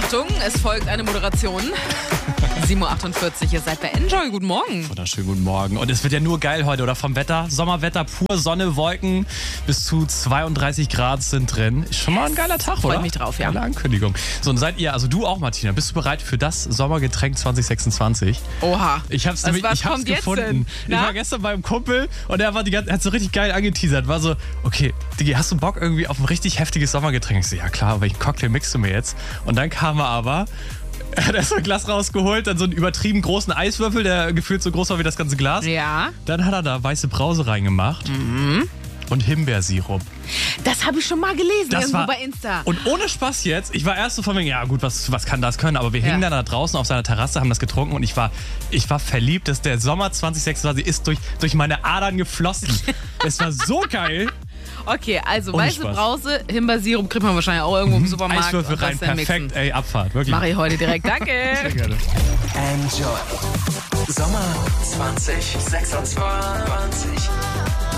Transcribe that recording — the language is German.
Achtung, es folgt eine Moderation. 7.48 Uhr, ihr seid bei Enjoy. Guten Morgen. Wunderschönen guten Morgen. Und es wird ja nur geil heute, oder? Vom Wetter. Sommerwetter, pur Sonne, Wolken. Bis zu 32 Grad sind drin. Ist schon mal ein geiler Tag, oder? Freut mich drauf, ja. Geile Ankündigung. So, und seid ihr, also du auch, Martina, bist du bereit für das Sommergetränk 2026? Oha. Ich hab's gefunden. Ich war gestern beim Kumpel und er hat so richtig geil angeteasert. War so, okay, Digi, hast du Bock irgendwie auf ein richtig heftiges Sommergetränk? Ich so, ja klar, welchen Cocktail mixst du mir jetzt? Und dann kam er aber... Er hat erst so ein Glas rausgeholt, dann so einen übertrieben großen Eiswürfel, der gefühlt so groß war wie das ganze Glas. Ja. Dann hat er da weiße Brause reingemacht und Himbeersirup. Das habe ich schon mal gelesen, irgendwo bei Insta. Und ohne Spaß jetzt, ich war erst so von mir, ja gut, was kann das können? Aber wir hingen dann da draußen auf seiner Terrasse, haben das getrunken und ich war verliebt, dass der Sommer 2026 ist durch meine Adern geflossen. Es war so geil. Okay, also weiße Brause, Himbeersirup kriegt man wahrscheinlich auch irgendwo im Supermarkt. Eiswürfel rein, perfekt, ey, Abfahrt, wirklich. Mache ich heute direkt, danke. Sehr gerne. Enjoy. Sommer 2026.